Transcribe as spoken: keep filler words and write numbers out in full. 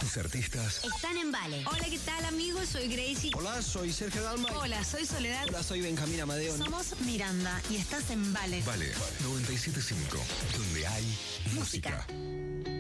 Tus artistas están en Vale. Hola, ¿qué tal, amigos? Soy Gracie. Hola, soy Sergio Dalma. Hola, soy Soledad. Hola, soy Benjamín Amadeo. Somos Miranda y estás en Vale. Vale noventa y siete punto cinco, donde hay música. Música.